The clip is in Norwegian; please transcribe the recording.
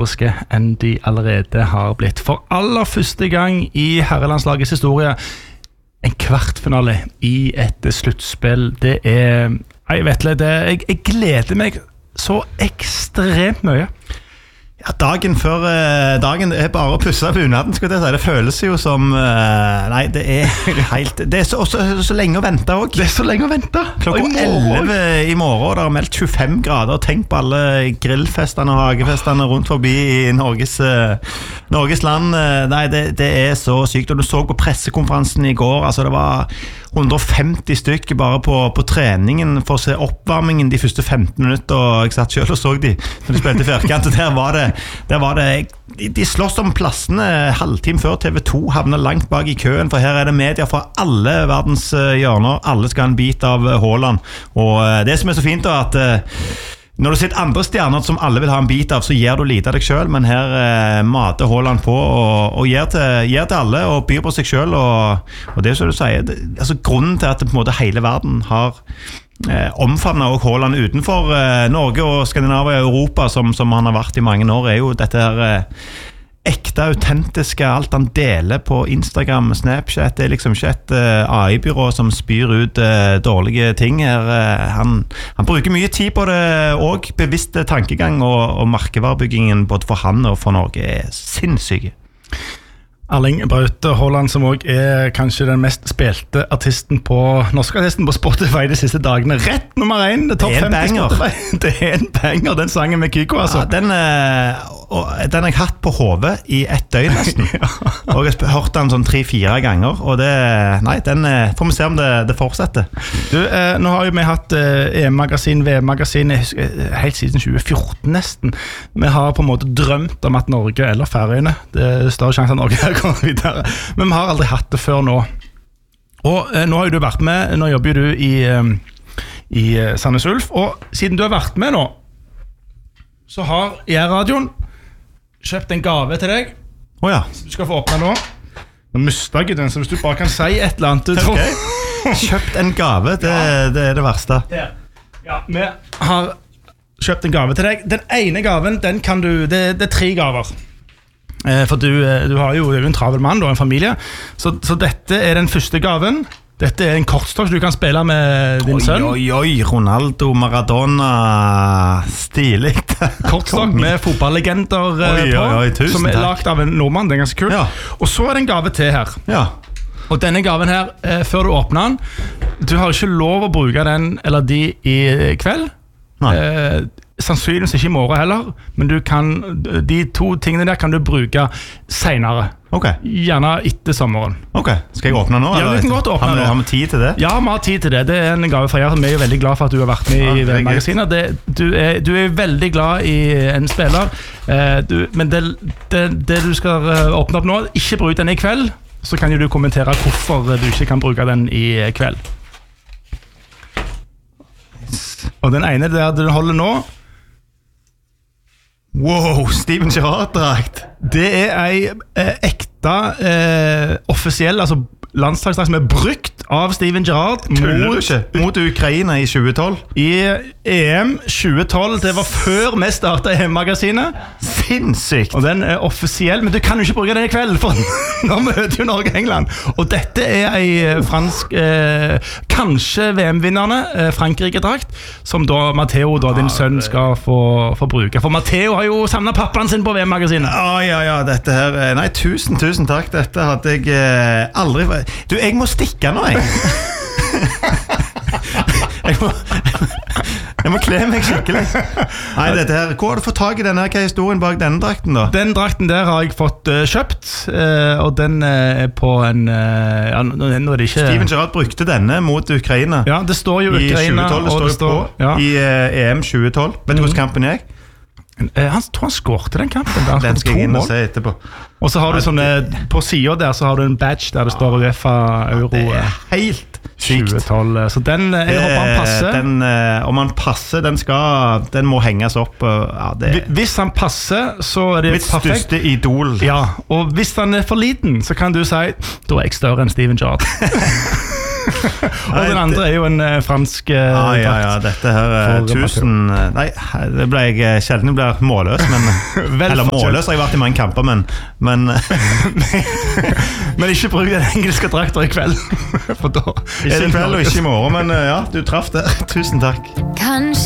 historiske enn de allerede har blitt. For aller første gang i herrelandslagets historie, en kvartfinale i et sluttspill. Det jeg vet ikke, jeg gleder meg så ekstremt mye. Ja, dagen bare å pusse bunaden, skal jeg si. Det føles jo som nei, det helt det så lenge å vente også. Det så lenge å vente. Klokka 11 i morgen, og det har meldt 25 grader. Tenk på alle grillfestene og hagefestene rundt forbi i Norges land. Nei, det så sykt. Og du så på pressekonferansen i går, altså det var 150 stykker bare på treningen for å se oppvarmingen de første 15 minutter, og jeg satt selv og så de når de spilte firkant, og der var det de slåss om plassene halvtime før TV2 havner langt bak i køen, for her det medier fra alle verdens hjørner, alle skal ha en bit av Haaland, og det som så fint da, at når du sitter andre stjerner som alle vil ha en bit av, så gir du lite av deg selv, men her mater Haaland på og gir til alle og byr på seg selv, og det som du sier, altså grunnen til at på en måte hele verden har omfavnet og Haaland utenfor Norge og Skandinavia og Europa, som han har vært i mange år, jo dette her ekte, autentiske, alt han deler på Instagram, Snapchat. Det liksom ikke et AI-byrå som spyr ut dårlige ting her. Han bruker mye tid på det, og bevisste tankegang og markevarebyggingen både for han og for Norge sinnssyke. Erling Braut Haaland, som også kanskje den mest spilte norske artisten på Spotify de siste dagene. Rett nummer 1, det topp 50 Spotify. Det en banger, den sangen med Kygo, altså. Ja, den har jeg hatt på hodet i et døgn nesten. Og jeg har hørt den sånn 3-4 ganger, og den får vi se om det fortsetter. Du, nå har jo vi hatt EM-magasin, VM-magasin, helt siden 2014 nesten. Vi har på en måte drømt om at Norge, eller Færøyene, det større sjanse at Norge kommer videre, men vi har aldri hatt det før nå. Og nå har jo du vært med, nå jobber du i Sandnes Ulf, og siden du har vært med nå, så har radioen kjøpt en gave til deg. Ja. Du skal få åpne nå. Nå mistet jeg den, så hvis du bare kan si et eller annet. Okay. Kjøpt en gave, det det verste. Ja, vi har kjøpt en gave til deg. Den ene gaven, den kan du, det 3 gaver. For du har jo en travel mann og en familie, så dette den første gaven. Dette en kortstokk du kan spille med din sønn. Oi, Ronaldo, Maradona, stilig. Kortstokk med fotballlegender på, som lagt av en nordmann, det ganske kult. Ja. Og så det en gave til her. Ja. Og denne gaven her, før du åpner den, du har ikke lov å bruke den eller de i kveld. Nei. Sannsynligvis ikke i morgen heller, men de 2 tingene der kan du bruke senere. Okay. Gjerne etter sommeren. Ok, skal jeg åpne nå? Ja, du kan godt åpne nå. Har vi tid til det? Ja, vi har tid til det. Det en gave fra jer. Vi jo veldig glad for at du har vært med i magasinet. Du veldig glad i en spiller, men det du skal åpne opp nå, ikke bruk den i kveld, så kan jo du kommentere hvorfor du ikke kan bruke den i kveld. Og den ene der du holder nå, wow, Steven Gerrard-drakt. Det ei ekte offisiell, altså landslagsdrakt som brukt av Steven Gerrard mot Ukraina i 2012. I EM 2012, det var før vi startet EM-magasinet. Sinnssykt. Og den offisiell, men du kan jo ikke bruke den i kveld, for nå møter jo Norge og England. Og dette ei fransk, kanskje VM-vinnerne, Frankrike-drakt, som da Matteo, din sønn, skal få bruke. For Matteo har jo savnet pappaen sin på VM-magasinet. Ja, dette her, nei, tusen takk. Dette hadde jeg aldri... Du, jeg må stikke nå, jeg. Jeg må kle meg skikkelig. Nei, dette her, hvor har du fått tag i denne? Hva historien bak denne drakten da? Den drakten der har jeg fått kjøpt, og den på en... nå det ikke... Steven Gerrard brukte denne mot Ukraina. Ja, det står jo Ukraina. I 2012, det står jo på. Ja. I EM 2012. Vet du hvordan kampen gikk? Jeg tror han skårte den kampen. Den skal jeg inn og se etterpå. Og så har du sånne, på siden der så har du en badge der det står UEFA Euro. Det helt sykt. 2012, så den, jeg håper han passer. Om han passer, den må henges opp. Hvis han passer, så det mitt perfekt. Mitt største idol. Ja, og hvis han for liten, så kan du si, da jeg større enn Steven Gerrard. Og den andre er jo en fransk ja, dette her tusen... Nei, det ble jeg sjelden blir målløs, men... eller målløs har jeg vært i mange kamper, men... men ikke bruk den engelske drakter i kveld. For da ikke i kveld og ikke i morgen, men ja, du traff det. Tusen takk.